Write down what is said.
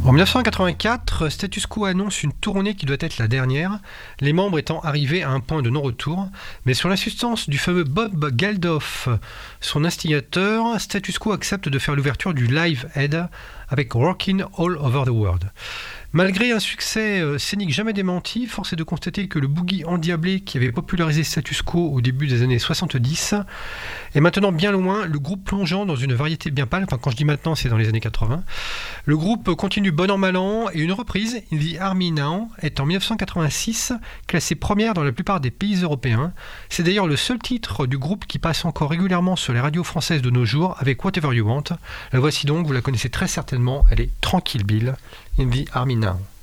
En 1984, Status Quo annonce une tournée qui doit être la dernière, les membres étant arrivés à un point de non-retour. Mais sur l'insistance du fameux Bob Geldof, son instigateur, Status Quo accepte de faire l'ouverture du Live Aid avec Rockin' All Over the World. Malgré un succès scénique jamais démenti, force est de constater que le boogie endiablé qui avait popularisé Status Quo au début des années 70 est maintenant bien loin, le groupe plongeant dans une variété bien pâle. Enfin, quand je dis maintenant, c'est dans les années 80. Le groupe continue bon an mal an et une reprise, In the Army Now, est en 1986 classée première dans la plupart des pays européens. C'est d'ailleurs le seul titre du groupe qui passe encore régulièrement sur les radios françaises de nos jours avec Whatever You Want. La voici donc, vous la connaissez très certainement, elle est Tranquille Bill, In the Army Now.